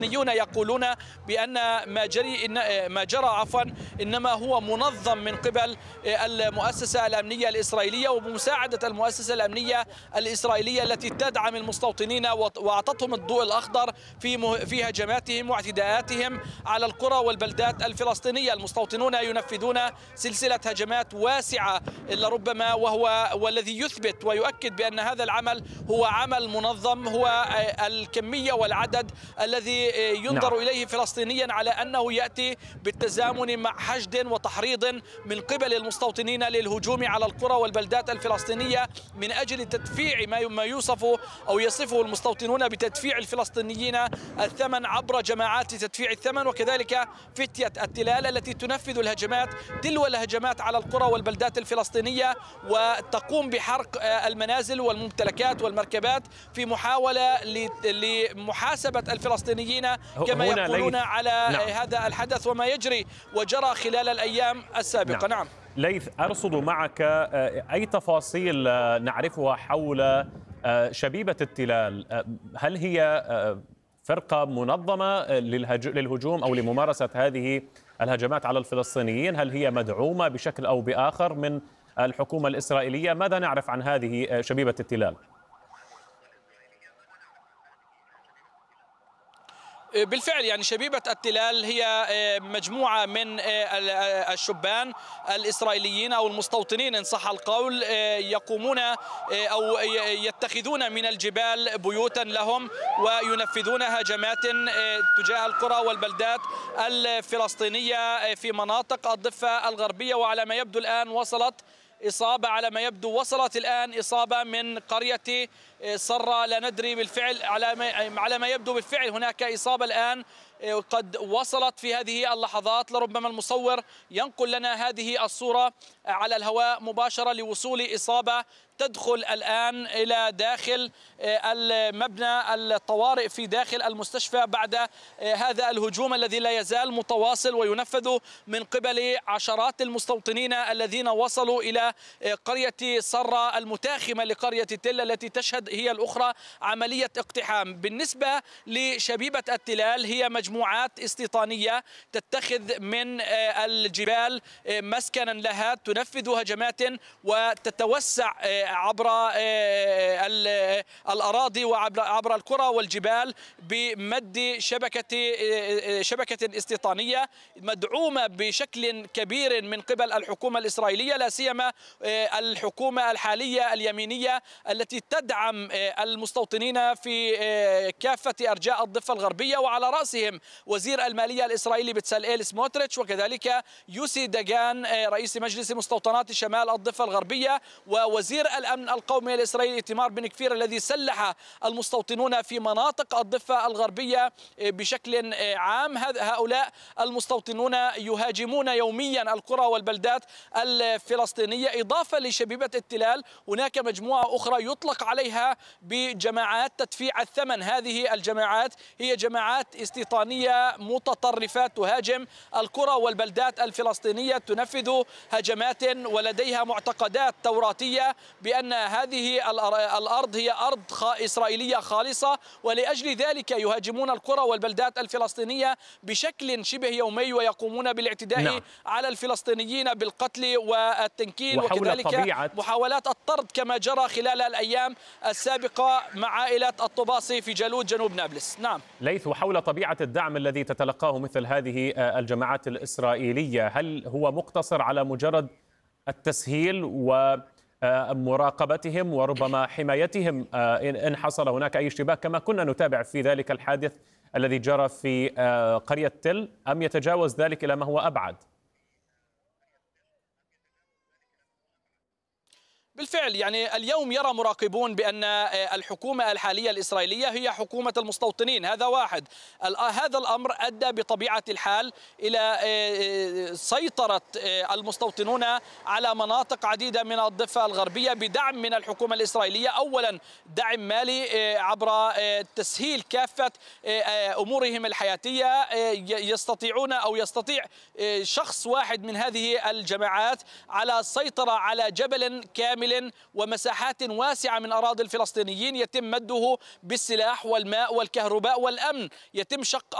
يقولون بأن ما جرى إنما هو منظم من قبل المؤسسة الأمنية الإسرائيلية وبمساعدة المؤسسة الأمنية الإسرائيلية التي تدعم المستوطنين وأعطتهم الضوء الأخضر في هجماتهم واعتداءاتهم على القرى والبلدات الفلسطينية. المستوطنون ينفذون سلسلة هجمات واسعة لربما والذي يثبت ويؤكد بأن هذا العمل هو عمل منظم، هو الكمية والعدد الذي ينظر إليه فلسطينيا على أنه يأتي بالتزامن مع حشد وتحريض من قبل المستوطنين للهجوم على القرى والبلدات الفلسطينية من أجل تدفيع ما يوصف أو يصفه المستوطنون بتدفيع الفلسطينيين الثمن عبر جماعات تدفيع الثمن، وكذلك فتية التلال التي تنفذ الهجمات تلو الهجمات على القرى والبلدات الفلسطينية وتقوم بحرق المنازل والممتلكات والمركبات في محاولة لمحاسبة الفلسطينيين كما يقولون على هذا الحدث وما يجري وجرى خلال الأيام السابقة. نعم ليث، أرصد معك أي تفاصيل نعرفها حول شبيبة التلال. هل هي فرقة منظمة للهجوم أو لممارسة هذه الهجمات على الفلسطينيين؟ هل هي مدعومة بشكل أو بآخر من الحكومة الإسرائيلية؟ ماذا نعرف عن هذه شبيبة التلال؟ بالفعل يعني شبيبة التلال هي مجموعة من الشبان الإسرائيليين أو المستوطنين إن صح القول، يقومون أو يتخذون من الجبال بيوتا لهم وينفذون هجمات تجاه القرى والبلدات الفلسطينية في مناطق الضفة الغربية. وعلى ما يبدو الآن وصلت الآن إصابة من قرية صرة، لا ندري بالفعل على ما يبدو بالفعل هناك إصابة الآن قد وصلت في هذه اللحظات. لربما المصور ينقل لنا هذه الصورة على الهواء مباشرة لوصول إصابة تدخل الآن إلى داخل المبنى الطوارئ في داخل المستشفى بعد هذا الهجوم الذي لا يزال متواصل وينفذ من قبل عشرات المستوطنين الذين وصلوا إلى قرية صرة المتاخمة لقرية تل التي تشهد هي الأخرى عملية اقتحام. بالنسبة لشبيبة التلال هي مجموعات استيطانية تتخذ من الجبال مسكنا لها، تنفذ هجمات وتتوسع عبر الأراضي وعبر القرى والجبال بمد شبكة استيطانية مدعومة بشكل كبير من قبل الحكومة الإسرائيلية، لا سيما الحكومة الحالية اليمينية التي تدعم المستوطنين في كافة أرجاء الضفة الغربية، وعلى رأسهم وزير المالية الإسرائيلي بتساليل سموتريتش، وكذلك يوسي داغان رئيس مجلس مستوطنات شمال الضفة الغربية، ووزير الأمن القومي الإسرائيلي إيتمار بن كفير الذي سلح المستوطنون في مناطق الضفة الغربية بشكل عام. هؤلاء المستوطنون يهاجمون يوميا القرى والبلدات الفلسطينية. إضافة لشبيبة التلال هناك مجموعة أخرى يطلق عليها بجماعات تدفيع الثمن. هذه الجماعات هي جماعات استيطانية متطرفة تهاجم القرى والبلدات الفلسطينية، تنفذ هجمات ولديها معتقدات توراتية بأن هذه الأرض هي أرض إسرائيلية خالصة، ولأجل ذلك يهاجمون القرى والبلدات الفلسطينية بشكل شبه يومي ويقومون بالاعتداء على الفلسطينيين بالقتل والتنكيل وكذلك محاولات الطرد كما جرى خلال الأيام السابقة مع عائلة الطباصي في جالوت جنوب نابلس. نعم ليث، وحول طبيعة الدعم الذي تتلقاه مثل هذه الجماعات الإسرائيلية، هل هو مقتصر على مجرد التسهيل ومراقبتهم وربما حمايتهم إن حصل هناك أي اشتباه كما كنا نتابع في ذلك الحادث الذي جرى في قرية تل، أم يتجاوز ذلك إلى ما هو أبعد؟ بالفعل يعني اليوم يرى مراقبون بأن الحكومة الحالية الإسرائيلية هي حكومة المستوطنين، هذا واحد. هذا الأمر أدى بطبيعة الحال إلى سيطرة المستوطنون على مناطق عديدة من الضفة الغربية بدعم من الحكومة الإسرائيلية. أولا دعم مالي عبر تسهيل كافة أمورهم الحياتية. يستطيعون أو يستطيع شخص واحد من هذه الجماعات على السيطرة على جبل كامل كامل ومساحات واسعة من أراضي الفلسطينيين يتم مده بالسلاح والماء والكهرباء والأمن، يتم شق